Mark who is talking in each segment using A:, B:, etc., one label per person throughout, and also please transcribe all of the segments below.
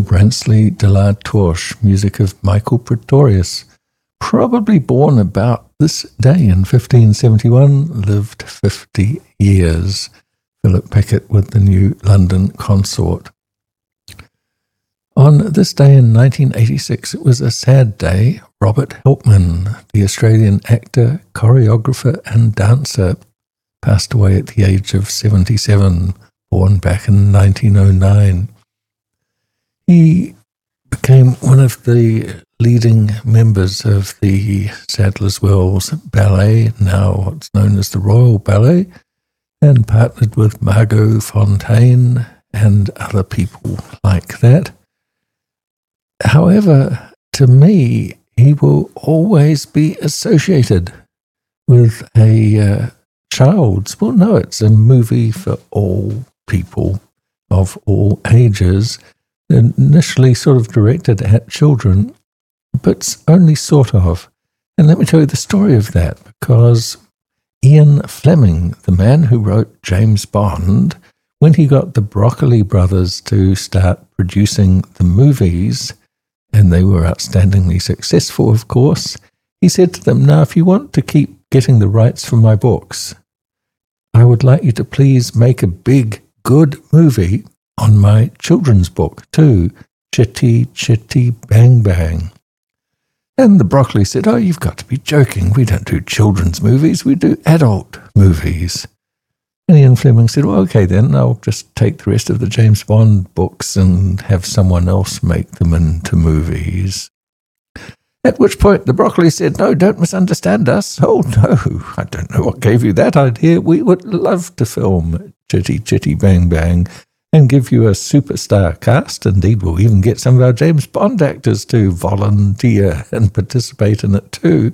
A: Bransley de la Torche, music of Michael Pretorius, probably born about this day in 1571, lived 50 years. Philip Pickett with the New London Consort. On this day in 1986, it was a sad day. Robert Helpman, the Australian actor, choreographer and dancer, passed away at the age of 77, born back in 1909. He became one of the leading members of the Sadler's Wells Ballet, now what's known as the Royal Ballet, and partnered with Margot Fontaine and other people like that. However, to me, he will always be associated with a it's a movie for all people of all ages, initially sort of directed at children, but only sort of. And let me tell you the story of that, because Ian Fleming, the man who wrote James Bond, when he got the Broccoli brothers to start producing the movies, and they were outstandingly successful, of course, he said to them, now, if you want to keep getting the rights for my books, I would like you to please make a big, good movie on my children's book, too, Chitty Chitty Bang Bang. And the Broccoli said, oh, you've got to be joking. We don't do children's movies, we do adult movies. And Ian Fleming said, well, okay then, I'll just take the rest of the James Bond books and have someone else make them into movies. At which point the Broccoli said, no, don't misunderstand us. Oh, no, I don't know what gave you that idea. We would love to film Chitty Chitty Bang Bang and give you a superstar cast. Indeed, we'll even get some of our James Bond actors to volunteer and participate in it too.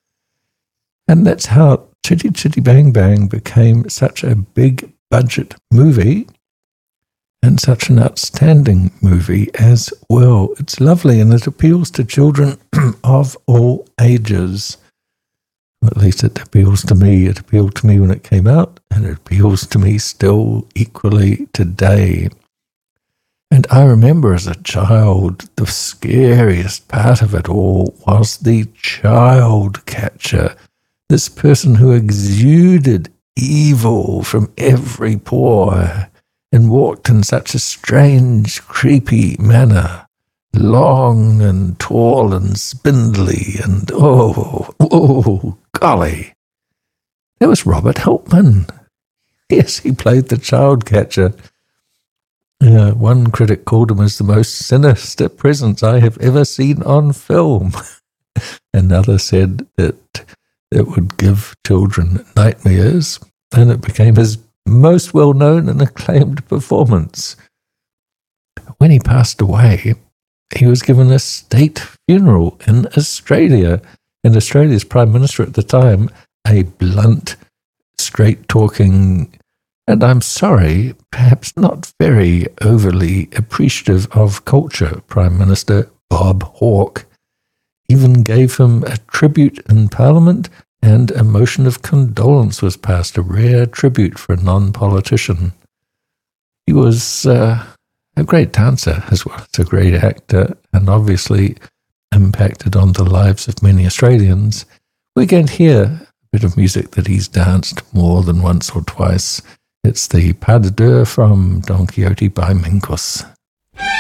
A: And that's how Chitty Chitty Bang Bang became such a big budget movie and such an outstanding movie as well. It's lovely and it appeals to children of all ages. At least it appeals to me. It appealed to me when it came out, and it appeals to me still equally today. And I remember as a child, the scariest part of it all was the child catcher, this person who exuded evil from every pore and walked in such a strange, creepy manner, long and tall and spindly, and oh, golly. That was Robert Helpman. Yes, he played the child catcher. One critic called him as the most sinister presence I have ever seen on film. Another said that it would give children nightmares, and it became his most well-known and acclaimed performance. When he passed away, he was given a state funeral in Australia, and Australia's Prime Minister at the time, a blunt, straight-talking, and I'm sorry, perhaps not very overly appreciative of culture, Prime Minister Bob Hawke, even gave him a tribute in Parliament, and a motion of condolence was passed, a rare tribute for a non-politician. He was a great dancer as well as a great actor, and obviously impacted on the lives of many Australians. We're going to hear a bit of music that he's danced more than once or twice. It's the Pas de Deux from Don Quixote by Mingus.